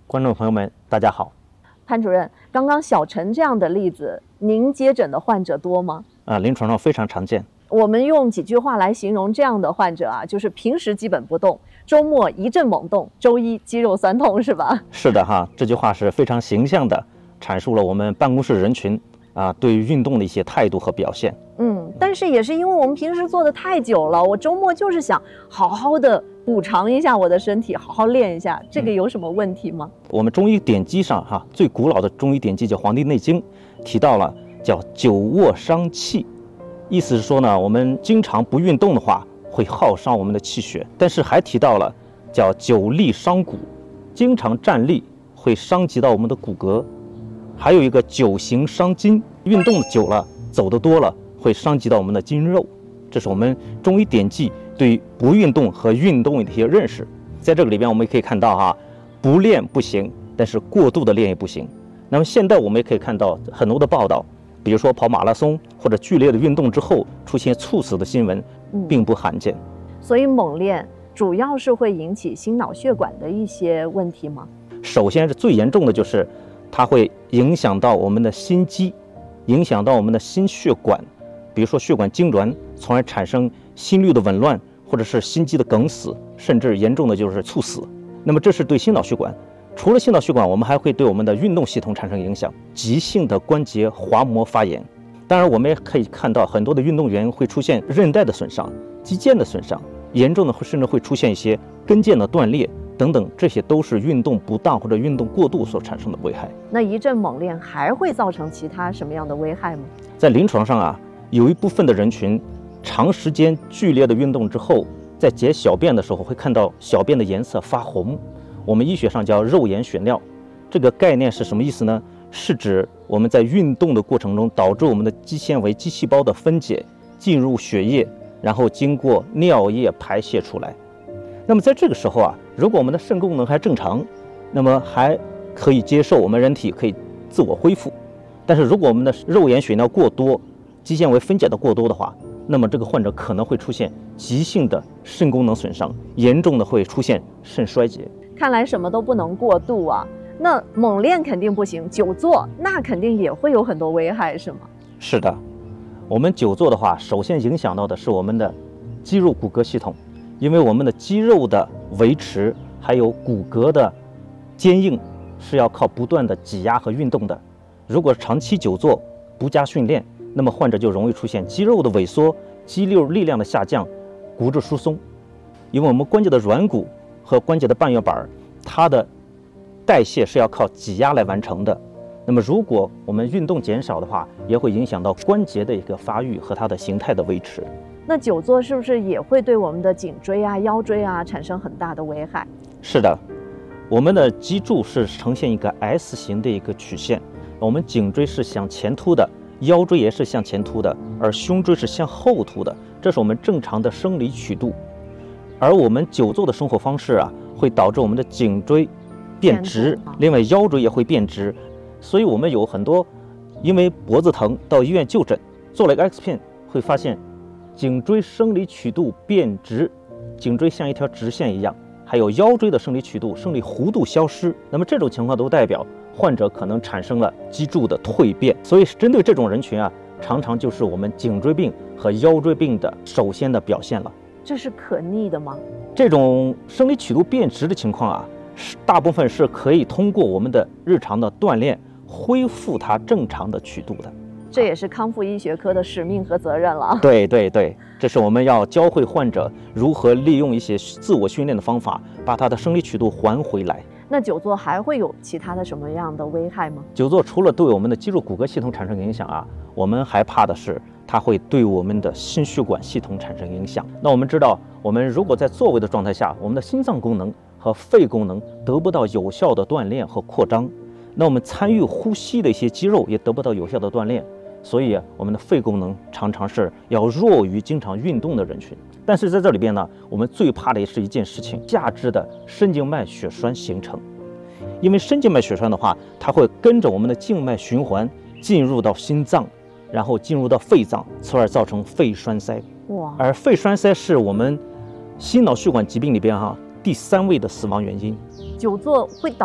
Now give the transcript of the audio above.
观众朋友们，大家好。 潘主任，刚刚小陈这样的例子，您接诊的患者多吗？ 临床上非常常见。 我们用几句话来形容这样的患者啊，就是平时基本不动，周末一阵猛动，周一肌肉酸痛，是吧？ 是的哈，这句话是非常形象的阐述了我们办公室人群对于运动的一些态度和表现。 但是也是因为我们平时做的太久了，我周末就是想好好的补偿一下我的身体，好好练一下，这个有什么问题吗？ 我们中医典籍上最古老的中医典籍叫《黄帝内经》，提到了叫久卧伤气，意思是说呢，我们经常不运动的话会耗伤我们的气血，但是还提到了叫久立伤骨，经常站立会伤及到我们的骨骼，还有一个久行伤筋，运动久了走得多了会伤及到我们的筋肉。这是我们中医典籍对不运动和运动的一些认识。在这个里边我们也可以看到不练不行，但是过度的练也不行。那么现在我们也可以看到很多的报道，比如说跑马拉松或者剧烈的运动之后出现猝死的新闻并不罕见。 所以猛练主要是会引起心脑血管的一些问题吗？ 首先是最严重的就是它会影响到我们的心肌，影响到我们的心血管，比如说血管痉挛，从而产生心律的紊乱，或者是心肌的梗死，甚至严重的就是猝死。那么这是对心脑血管。除了心脑血管，我们还会对我们的运动系统产生影响，急性的关节滑膜发炎。当然我们也可以看到很多的运动员会出现韧带的损伤、肌腱的损伤，严重的甚至会出现一些跟腱的断裂等等，这些都是运动不当或者运动过度所产生的危害。 那一阵猛练还会造成其他什么样的危害吗？ 在临床上有一部分的人群长时间剧烈的运动之后，在解小便的时候会看到小便的颜色发红，我们医学上叫肉眼血尿。这个概念是什么意思呢？是指我们在运动的过程中导致我们的肌纤维、肌细胞的分解进入血液，然后经过尿液排泄出来。那么在这个时候如果我们的肾功能还正常，那么还可以接受，我们人体可以自我恢复。但是如果我们的肉眼血尿过多，肌纤维分解的过多的话，那么这个患者可能会出现急性的肾功能损伤，严重的会出现肾衰竭。 看来什么都不能过度啊。那猛练肯定不行，久坐那肯定也会有很多危害，是吗？ 是的，我们久坐的话，首先影响到的是我们的肌肉骨骼系统，因为我们的肌肉的维持还有骨骼的坚硬是要靠不断的挤压和运动的。如果长期久坐不加训练，那么患者就容易出现肌肉的萎缩、肌肉力量的下降、骨质疏松。因为我们关节的软骨和关节的半月板，它的代谢是要靠挤压来完成的。那么如果我们运动减少的话，也会影响到关节的一个发育和它的形态的维持。 那久坐是不是也会对我们的颈椎腰椎产生很大的危害？ 是的，我们的脊柱是呈现一个 S 型的一个曲线，我们颈椎是向前凸的，腰椎也是向前凸的，而胸椎是向后凸的，这是我们正常的生理曲度。而我们久坐的生活方式会导致我们的颈椎变直，另外腰椎也会变直。所以我们有很多因为脖子疼到医院就诊，做了一个 X 片，会发现颈椎生理曲度变直，颈椎像一条直线一样，还有腰椎的生理曲度、生理弧度消失。那么这种情况都代表患者可能产生了脊柱的蜕变。所以针对这种人群常常就是我们颈椎病和腰椎病的首先的表现了。 这是可逆的吗？ 这种生理曲度变直的情况大部分是可以通过我们的日常的锻炼恢复它正常的曲度的。 这也是康复医学科的使命和责任了。 对，这是我们要教会患者如何利用一些自我训练的方法，把他的生理曲度还回来。 那久坐还会有其他的什么样的危害吗？ 久坐除了对我们的肌肉骨骼系统产生影响我们还怕的是它会对我们的心血管系统产生影响。那我们知道，我们如果在坐位的状态下，我们的心脏功能和肺功能得不到有效的锻炼和扩张，那我们参与呼吸的一些肌肉也得不到有效的锻炼，所以我们的肺功能常常是要弱于经常运动的人群。但是在这里边呢，我们最怕的也是一件事情，下肢的深静脉血栓形成。因为深静脉血栓的话，它会跟着我们的静脉循环进入到心脏，然后进入到肺脏，从而造成肺栓塞。而肺栓塞是我们心脑血管疾病里边第3位的死亡原因。 久坐会导